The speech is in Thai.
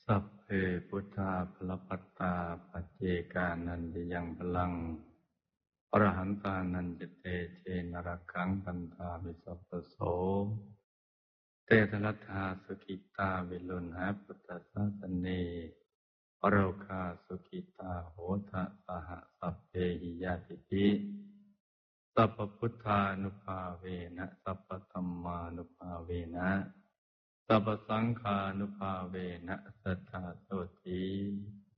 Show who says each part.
Speaker 1: สัพเพพุทธาภลปัตตาปัจเจกานันติยังพลังอรหันตานันจเตเชนรกังปันธาวิสัพพโสเตทรัตถาสุขิตาวิลุณหะพุทธศาสเนอโรคาสุขิตาโหทะสหสัพเพหิยาติปิสัพพพุทธานุภาเวนะสัพพธัมมานุภาเวนะสัพพสังฆานุภาเวนะสัทธาโสติ